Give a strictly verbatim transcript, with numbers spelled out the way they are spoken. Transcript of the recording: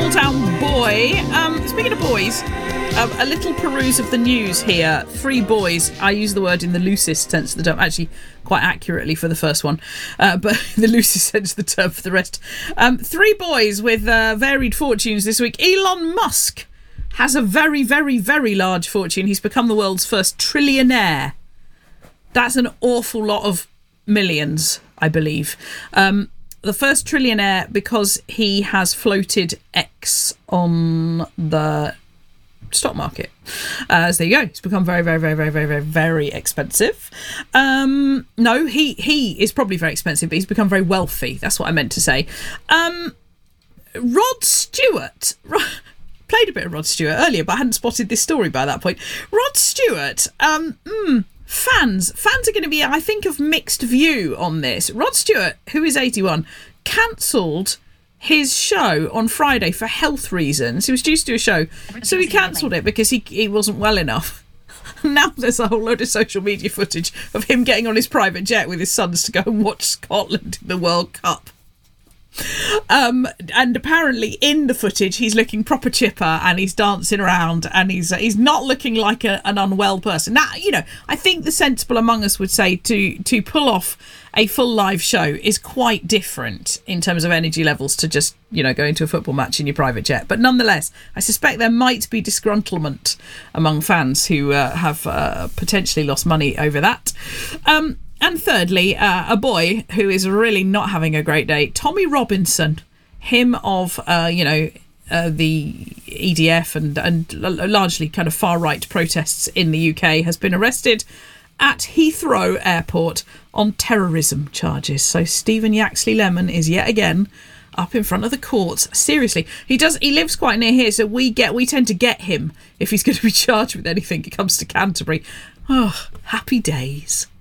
Small Town Boy. Um, speaking of boys, um, a little peruse of the news here. Three boys. I use the word in the loosest sense of the term. Actually, quite accurately for the first one, uh, but the loosest sense of the term for the rest. Um, three boys with uh, varied fortunes this week. Elon Musk has a very, very, very large fortune. He's become the world's first trillionaire. That's an awful lot of millions, I believe. Um, the first trillionaire because he has floated X on the stock market. Uh, so there you go. It's become very, very, very, very, very, very, very expensive. Um, no, he he is probably very expensive, but he's become very wealthy. That's what I meant to say. Um, Rod Stewart... Played a bit of Rod Stewart earlier, but I hadn't spotted this story by that point. Rod Stewart, um, mm, fans, fans are going to be, I think, of mixed view on this. Rod Stewart, who is eighty-one, cancelled his show on Friday for health reasons. He was due to do a show, so he cancelled it because he he wasn't well enough. Now there's a whole load of social media footage of him getting on his private jet with his sons to go and watch Scotland in the World Cup. Um, and apparently in the footage he's looking proper chipper and he's dancing around and he's uh, he's not looking like a, an unwell person. Now, you know, I think the sensible among us would say to to pull off a full live show is quite different in terms of energy levels to just, you know, going to a football match in your private jet. But nonetheless, I suspect there might be disgruntlement among fans who uh, have uh, potentially lost money over that. Um And thirdly, uh, a boy who is really not having a great day, Tommy Robinson, him of, uh, you know, uh, the E D F and, and largely kind of far-right protests in the U K, has been arrested at Heathrow Airport on terrorism charges. So Stephen Yaxley Lemon is yet again up in front of the courts. Seriously, he does. He lives quite near here, so we get we tend to get him if he's going to be charged with anything. It comes to Canterbury. Oh, happy days.